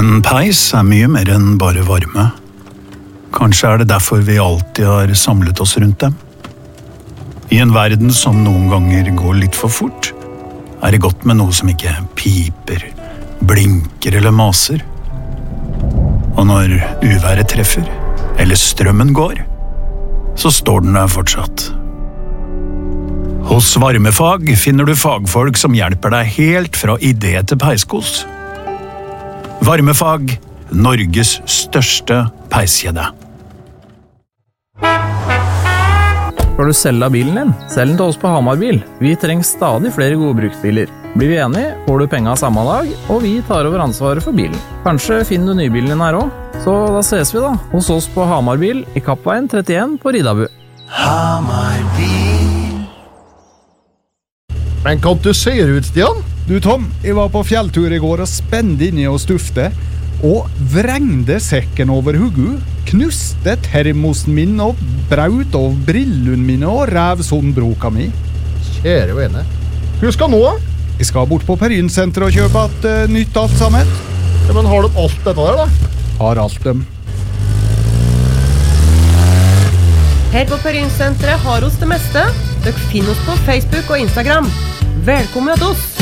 En peis mye mer enn bare varme. Kanskje det derfor vi alltid har samlet oss rundt dem. I en verden som noen ganger går litt for fort, det godt med noe som ikke piper, blinker eller maser. Og når uværet treffer, eller strømmen går, så står den der fortsatt. Hos Varmefag finner du fagfolk som hjelper deg helt fra idé til peiskos. Varmefag, Norges største peiskjede. Skal du selge bilen din? Selg den til oss på Hamarbil. Vi trenger stadig flere gode bruktbiler. Blir vi enige, får du penga samme dag, og vi tar over ansvaret for bilen. Kanskje finner du nybilen din her også? Så da ses vi da, hos oss på Hamarbil i Kappveien 31 på Ridabu. Hamarbil. Men kan du se ut, Stian? Du Tom, jeg var på fjelltur i går og spente inni og stufte, og vrengde sekken over hugget, knuste termosen min og braut av brillene mine og rev sånn-broka mi. Kjære vene. Hva skal nå? Jeg skal bort på Perinsenteret og kjøpe et nytt alt sammen. Ja, men har de alt dette der da? Har alt dem. Her på Perinsenteret har oss det meste. Dere finner oss på Facebook og Instagram. Velkommen til oss!